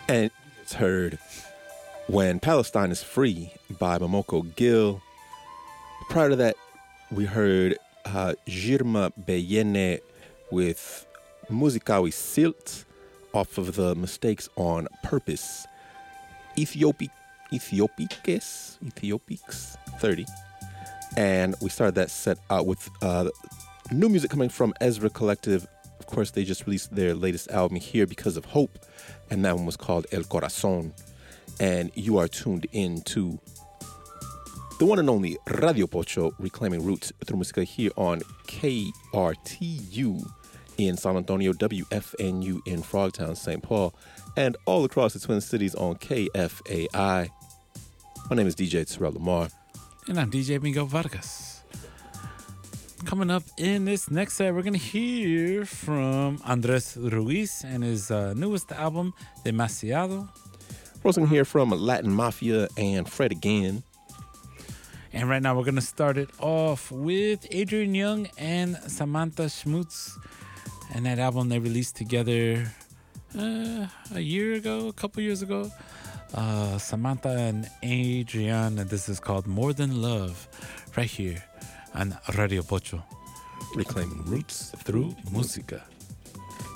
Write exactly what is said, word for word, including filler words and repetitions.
And it's heard When Palestine is Free by Momoko Gill. Prior to that, we heard uh, Jirma Beyene with Musikawi Silt off of the Mistakes on Purpose. Ethiopic, Ethiopiques, Ethiopiques thirty. And we started that set out with uh, new music coming from Ezra Collective. Of course, they just released their latest album, Here Because of Hope, and that one was called El Corazón. And you are tuned in to the one and only Radio Pocho, reclaiming roots through music here on K R T U in San Antonio, W F N U in Frogtown, Saint Paul, and all across the Twin Cities on K F A I. My name is D J Terrell Lamar. And I'm D J Miguel Vargas. Coming up in this next set, we're going to hear from Andres Ruiz and his uh, newest album, Demasiado. We're also going to hear from Latin Mafia and Fred again. And right now, we're going to start it off with Adrian Young and Samantha Schmutz. And that album they released together uh, a year ago, a couple years ago. Uh, Samantha and Adrian, and this is called More Than Love, right here on Radio Pocho. Reclaiming roots through música.